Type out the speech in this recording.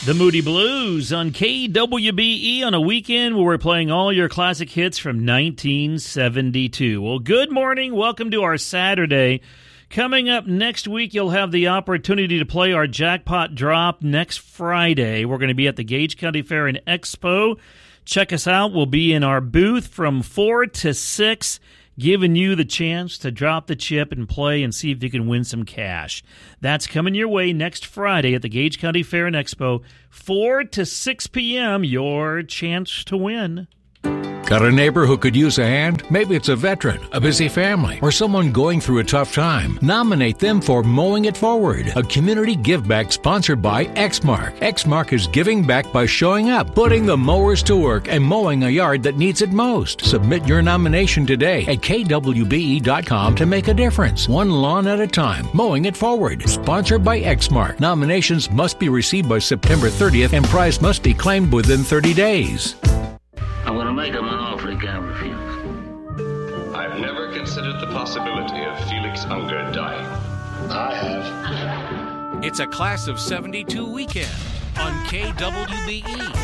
The Moody Blues on KWBE on a weekend where we're playing all your classic hits from 1972. Well, good morning. Welcome to our Saturday. Coming up next week, you'll have the opportunity to play our jackpot drop next Friday. We're going to be at the Gage County Fair and Expo. Check us out. We'll be in our booth from 4 to 6, giving you the chance to drop the chip and play and see if you can win some cash. That's coming your way next Friday at the Gage County Fair and Expo, 4 to 6 p.m., your chance to win. Got a neighbor who could use a hand? Maybe it's a veteran, a busy family, or someone going through a tough time. Nominate them for Mowing It Forward, a community give-back sponsored by Exmark. Exmark is giving back by showing up, putting the mowers to work, and mowing a yard that needs it most. Submit your nomination today at kwbe.com to make a difference. One lawn at a time. Mowing It Forward, sponsored by Exmark. Nominations must be received by September 30th, and prize must be claimed within 30 days. I'm going to make him an offer he can't refuse. I've never considered the possibility of Felix Unger dying. I have. It's a Class of 72 weekend on KWBE.